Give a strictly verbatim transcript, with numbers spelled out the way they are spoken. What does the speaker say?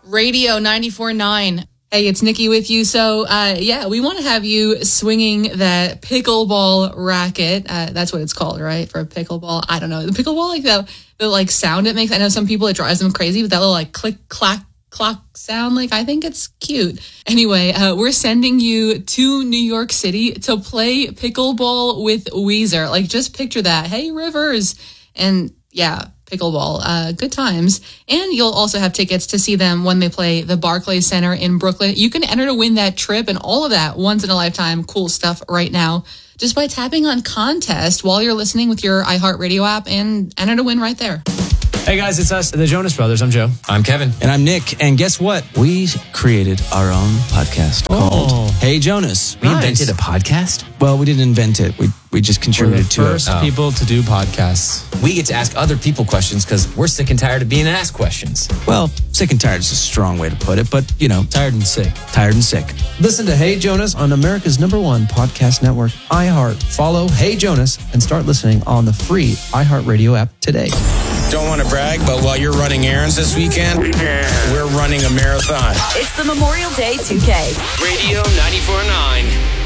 Radio ninety-four point nine. Hey, it's Nikki with you. So, uh, yeah, we want to have you swinging that pickleball racket. Uh, that's what it's called, right? For a pickleball. I don't know. The pickleball, like the, the like sound it makes. I know some people, it drives them crazy, but that little like click, clack, clock sound, like I think it's cute. Anyway, uh, we're sending you to New York City to play pickleball with Weezer. Like, just picture that. Hey, Rivers. And yeah, pickleball, uh, good times. And you'll also have tickets to see them when they play the Barclays Center in Brooklyn. You can enter to win that trip and all of that once in a lifetime cool stuff right now, just by tapping on contest while you're listening with your iHeartRadio app, and enter to win right there. Hey guys, it's us, the Jonas Brothers. I'm Joe. I'm Kevin. And I'm Nick. And guess what? We created our own podcast Oh. called Hey Jonas. We Nice. invented a podcast. Well, we didn't invent it. We we just We're the contributed to it. first Oh. people to do podcasts. We get to ask other people questions because we're sick and tired of being asked questions. Well, sick and tired is a strong way to put it, but you know, Tired and sick. tired and sick. Listen to Hey Jonas on America's number one podcast network, iHeart. Follow Hey Jonas and start listening on the free iHeartRadio app today. Don't want to brag, but while you're running errands this weekend, we're running a marathon. It's the Memorial Day two K. Radio ninety-four point nine.